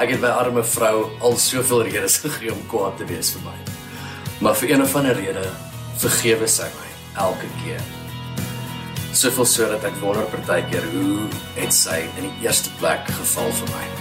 Ek het my arme vrou al soveel redes gegee om kwaad te wees vir my. Maar vir een of ander rede vergewe sy my elke keer. Soveel so dat ek wonder partykeer hoe het sy in die eerste plek geval vir my.